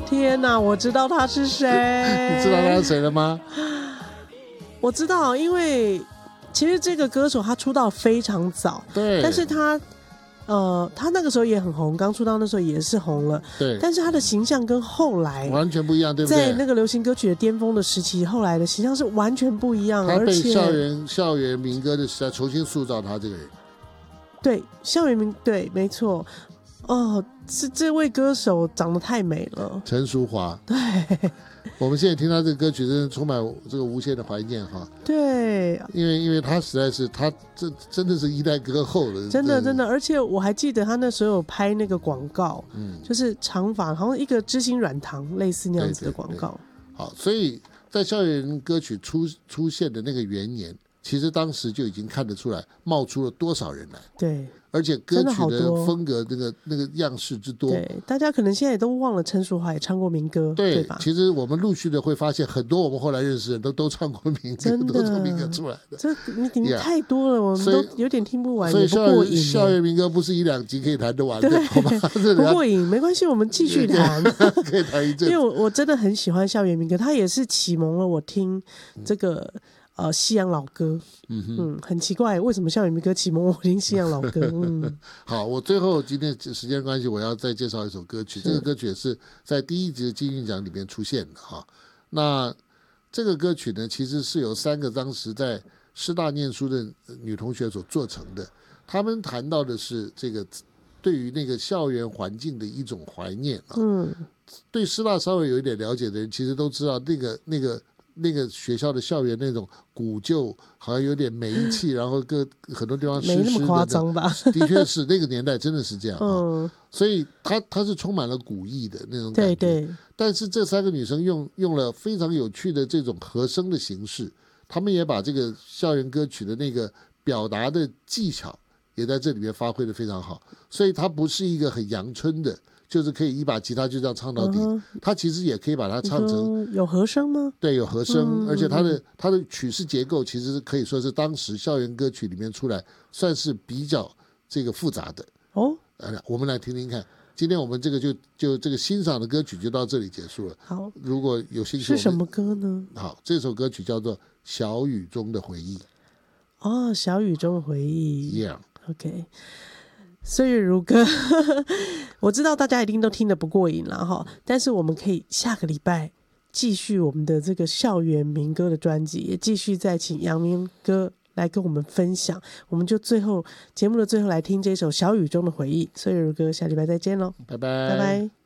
天哪，我知道他是谁。 你知道他是谁了吗？ 我知道，因为其实这个歌手他出道非常早， 对， 但是他那个时候也很红，刚出道那时候也是红了， 对， 但是他的形象跟后来完全不一样，对不对？ 在那个流行歌曲的巅峰的时期，后来的形象是完全不一样， 他被而且校园民歌的时代重新塑造他这个人。 对，校园民对，没错。哦，是这位歌手长得太美了， 陈淑华。 对， 我们现在听他这个歌曲，真的充满这个无限的怀念哈。 对， 因为他实在是真的是一代歌后了， 真的，而且我还记得他那时候有拍那个广告，就是长发，好像一个知心软糖类似那样子的广告。 对。好，所以在校园歌曲出现的那个元年，其实当时就已经看得出来，冒出了多少人来。 对。 而且歌曲的风格那个样式之多， 对，大家可能现在也都忘了陈淑华也唱过民歌，对吧？ 其实我们陆续的会发现，很多我们后来认识的人都唱过民歌，都从民歌出来的。 这你太多了，我们都有点听不完， 所以也不过瘾。 校园民歌不是一两集可以谈得完的，好吧？ 不过瘾，没关系，我们继续谈， 可以谈一阵。 因为我真的很喜欢校园民歌，它也是启蒙了我听这个。西洋老歌，很奇怪，为什么校园民歌启蒙我听西洋老歌？ 好，我最后今天时间关系，我要再介绍一首歌曲。这个歌曲也是在第一集的金韵奖里面出现的哈。那这个歌曲呢，其实是由3个当时在师大念书的女同学所做成的。她们谈到的是这个对于那个校园环境的一种怀念啊。对师大稍微有一点了解的人，其实都知道那个学校的校园那种古旧，好像有点霉气，然后很多地方湿湿的， 没那么夸张吧？ 的确是那个年代真的是这样。所以它是充满了古意的那种感觉。对。但是这3个女生用了非常有趣的这种和声的形式，她们也把这个校园歌曲的那个表达的技巧也在这里面发挥的非常好。所以它不是一个很阳春的。就是可以一把吉他就这样唱到底，他其实也可以把它唱成有和声吗？ 对，有和声，而且它的曲式结构其实可以说是当时校园歌曲里面出来算是比较这个复杂的。我们来听听看。今天我们这个就这个欣赏的歌曲就到这里结束了。好，如果有兴趣， 是什么歌呢？ 好，这首歌曲叫做《小雨中的回忆》。 小雨中的回忆。 Yeah。OK。 岁月如歌我知道大家一定都听得不过瘾了哈，但是我们可以下个礼拜继续我们的这个校园民歌的专辑，也继续再请杨明哥来跟我们分享。我们就节目的最后来听这首《小雨中的回忆》。岁月如歌，下礼拜再见咯， 拜拜， 拜拜。